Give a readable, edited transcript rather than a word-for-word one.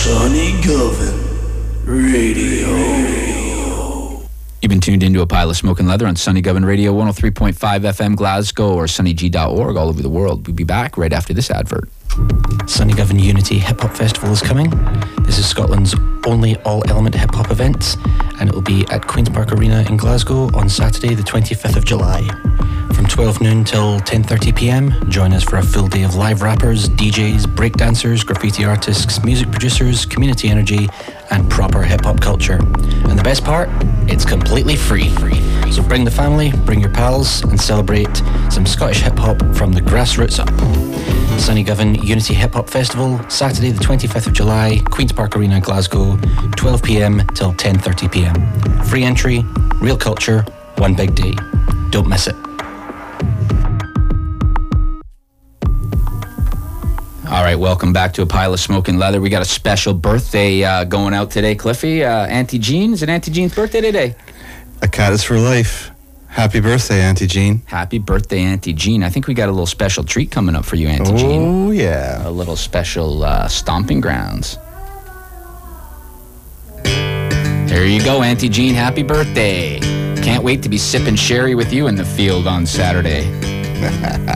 Sonny Govan Radio. You've been tuned into A Pile of Smoke and Leather on Sonny Govan Radio, 103.5 FM Glasgow or sunnyg.org all over the world. We'll be back right after this advert. Sonny Govan Unity Hip Hop Festival is coming. This is Scotland's only all-element hip hop event, and it will be at Queen's Park Arena in Glasgow on Saturday the 25th of July. From 12 noon till 10:30 p.m, join us for a full day of live rappers, DJs, breakdancers, graffiti artists, music producers, community energy, and proper hip-hop culture. And the best part? It's completely free. So bring the family, bring your pals, and celebrate some Scottish hip-hop from the grassroots up. Sonny Govan Unity Hip Hop Festival, Saturday the 25th of July, Queen's Park Arena, Glasgow, 12 p.m. till 10:30 p.m. Free entry, real culture, one big day. Don't miss it. All right, welcome back to A Pile of Smoke and Leather. We got a special birthday going out today, Cliffy. Auntie Jean. Is it Auntie Jean's birthday today? A cat is for life. Happy birthday, Auntie Jean. Happy birthday, Auntie Jean. I think we got a little special treat coming up for you, Auntie Jean. Oh, yeah. A little special stomping grounds. There you go, Auntie Jean. Happy birthday. Can't wait to be sipping sherry with you in the field on Saturday.